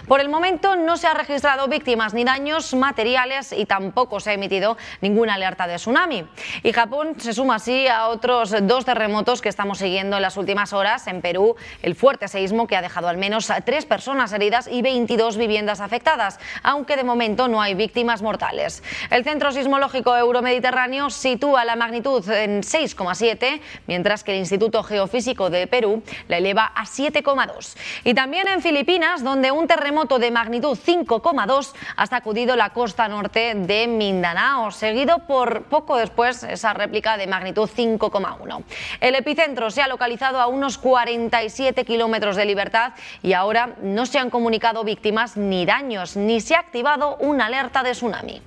Por el momento no se ha registrado víctimas ni daños materiales y tampoco se ha emitido ninguna alerta de tsunami. Y Japón se suma así a otros 2 terremotos que estamos siguiendo en las últimas horas. En Perú, el fuerte seísmo que ha dejado al menos 3 personas heridas y 22 viviendas afectadas, aunque de momento no hay víctimas mortales. El Centro Sismológico Euromediterráneo sitúa la magnitud en 6,7, mientras que el Instituto Geofísico de Perú la eleva a 7,2. Y también en Filipinas, donde un terremoto de magnitud 5,2 ha sacudido la costa norte de Mindanao, seguido por poco después esa réplica de magnitud 5,1. El epicentro se ha localizado a unos 47 kilómetros de Libertad y ahora no se han comunicado víctimas ni daños, ni se ha activado una alerta de tsunami.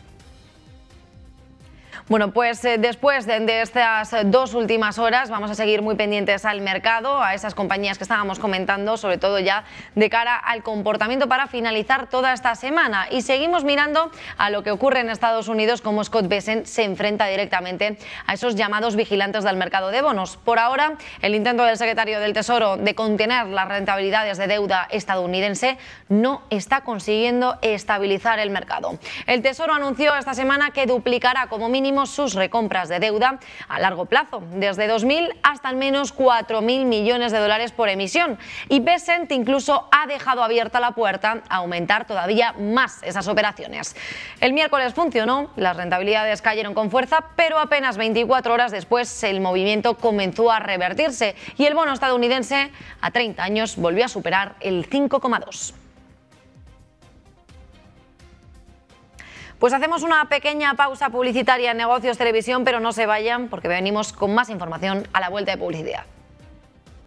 Bueno, pues después de estas 2 últimas horas vamos a seguir muy pendientes al mercado, a esas compañías que estábamos comentando, sobre todo ya de cara al comportamiento para finalizar toda esta semana. Y seguimos mirando a lo que ocurre en Estados Unidos, como Scott Bessent se enfrenta directamente a esos llamados vigilantes del mercado de bonos. Por ahora, el intento del secretario del Tesoro de contener las rentabilidades de deuda estadounidense no está consiguiendo estabilizar el mercado. El Tesoro anunció esta semana que duplicará como mínimo sus recompras de deuda a largo plazo, desde 2.000 hasta al menos 4.000 millones de dólares por emisión. Y Bessent incluso ha dejado abierta la puerta a aumentar todavía más esas operaciones. El miércoles funcionó, las rentabilidades cayeron con fuerza, pero apenas 24 horas después el movimiento comenzó a revertirse y el bono estadounidense a 30 años volvió a superar el 5,2. Pues hacemos una pequeña pausa publicitaria en Negocios Televisión, pero no se vayan porque venimos con más información a la vuelta de publicidad.